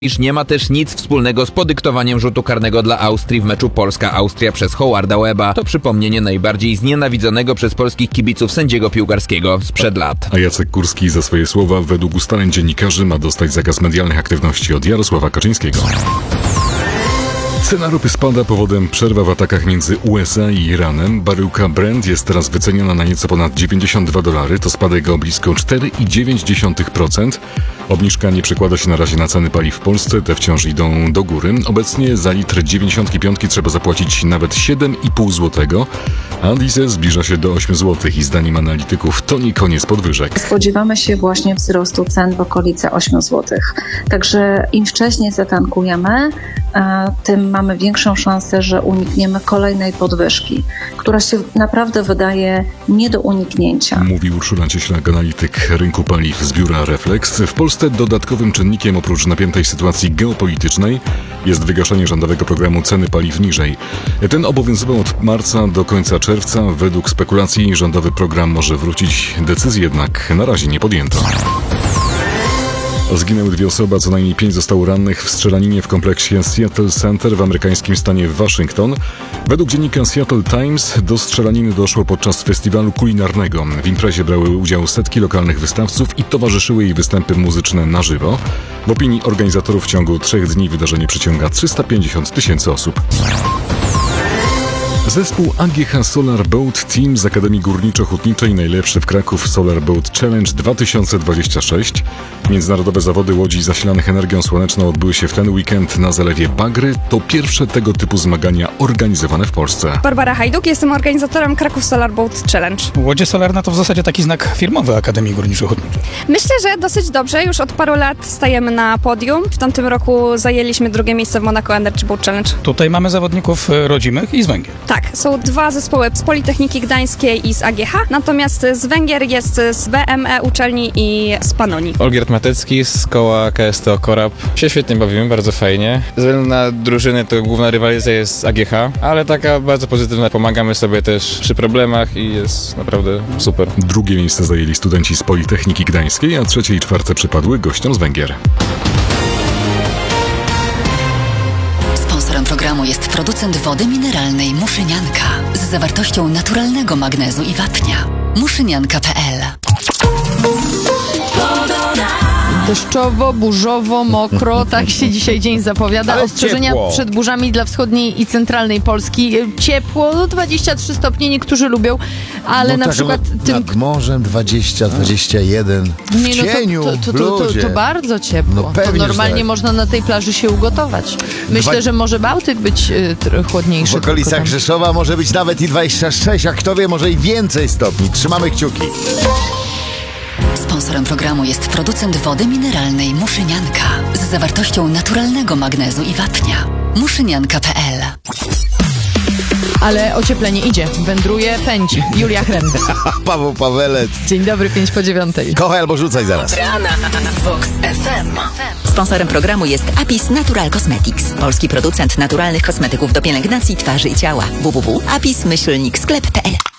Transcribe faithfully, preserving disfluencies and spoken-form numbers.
iż nie ma też nic wspólnego z podyktowaniem rzutu karnego dla Austrii w meczu Polska-Austria przez Howarda Webba. To przypomnienie najbardziej znienawidzonego przez polskich kibiców sędziego piłkarskiego sprzed lat. A Jacek Kurski za swoje słowa według ustaleń dziennikarzy ma dostać zakaz medialnych aktywności od Jarosława Kaczyńskiego. Cena ropy spada powodem przerwa w atakach między U S A i Iranem. Baryłka Brent jest teraz wyceniona na nieco ponad dziewięćdziesiąt dwa dolary. To spadek o blisko cztery i dziewięć dziesiątych procent. Obniżka nie przekłada się na razie na ceny paliw w Polsce. Te wciąż idą do góry. Obecnie za litr dziewięćdziesiątki piątki trzeba zapłacić nawet siedem i pół złotego, a diesel zbliża się do ośmiu złotych i zdaniem analityków to nie koniec podwyżek. Spodziewamy się właśnie wzrostu cen w okolice ośmiu złotych. Także im wcześniej zatankujemy, tym mamy większą szansę, że unikniemy kolejnej podwyżki, która się naprawdę wydaje nie do uniknięcia. Mówi Urszula Cieślak, analityk rynku paliw z biura Reflex. W Polsce dodatkowym czynnikiem oprócz napiętej sytuacji geopolitycznej jest wygaszenie rządowego programu ceny paliw niżej. Ten obowiązywał od marca do końca czerwca. Według spekulacji rządowy program może wrócić. Decyzji jednak na razie nie podjęto. Zginęły dwie osoby, a co najmniej pięć zostało rannych w strzelaninie w kompleksie Seattle Center w amerykańskim stanie Waszyngton. Według dziennika Seattle Times do strzelaniny doszło podczas festiwalu kulinarnego. W imprezie brały udział setki lokalnych wystawców i towarzyszyły jej występy muzyczne na żywo. W opinii organizatorów w ciągu trzech dni wydarzenie przyciąga trzysta pięćdziesiąt tysięcy osób. Zespół A G H Solar Boat Team z Akademii Górniczo-Hutniczej, najlepszy w Kraków Solar Boat Challenge dwa tysiące dwudziesty szósty. Międzynarodowe zawody łodzi zasilanych energią słoneczną odbyły się w ten weekend na zalewie Bagry. To pierwsze tego typu zmagania organizowane w Polsce. Barbara Hajduk, jestem organizatorem Kraków Solar Boat Challenge. Łodzie solarne to w zasadzie taki znak firmowy Akademii Górniczo-Hutniczej. Myślę, że dosyć dobrze. Już od paru lat stajemy na podium. W tamtym roku zajęliśmy drugie miejsce w Monaco Energy Boat Challenge. Tutaj mamy zawodników rodzimych i z Węgier. Tak, są dwa zespoły z Politechniki Gdańskiej i z A G H, natomiast z Węgier jest z B M E uczelni i z Panonii. Olgierd Matecki z koła K S T O Korab. Się świetnie bawimy, bardzo fajnie. Ze względu na drużyny to główna rywalizacja jest z A G H, ale taka bardzo pozytywna. Pomagamy sobie też przy problemach i jest naprawdę super. Drugie miejsce zajęli studenci z Politechniki Gdańskiej, a trzecie i czwarte przypadły gościom z Węgier. Sponsorem programu jest producent wody mineralnej Muszynianka z zawartością naturalnego magnezu i wapnia. muszynianka kropka p l. Deszczowo, burzowo, mokro, tak się dzisiaj dzień zapowiada. Ale ostrzeżenia ciepło. przed burzami dla wschodniej i centralnej Polski. Ciepło, no dwadzieścia trzy stopnie, niektórzy lubią, ale no na tak, przykład no, tym... nad morzem dwadzieścia, dwadzieścia jeden. W Nie, no to- cieniu, to, to, to, to, ludzie. to bardzo ciepło. No pewnie, to że normalnie tak. można na tej plaży się ugotować. Myślę, Dwa- że może Bałtyk być y, trochę chłodniejszy. W okolicach tylko tam. Rzeszowa może być nawet i dwadzieścia sześć, a kto wie, może i więcej stopni. Trzymamy kciuki. Sponsorem programu jest producent wody mineralnej Muszynianka z zawartością naturalnego magnezu i wapnia. muszynianka kropka p l. Ale ocieplenie idzie, wędruje, pędzi. Julia Hrenda. Paweł Pawelec. Dzień dobry, pięć po dziewiątej. Kochaj albo rzucaj zaraz. Rana z Vox F M. Sponsorem programu jest Apis Natural Cosmetics, polski producent naturalnych kosmetyków do pielęgnacji twarzy i ciała. w w w kropka apis myślnik sklep kropka p l.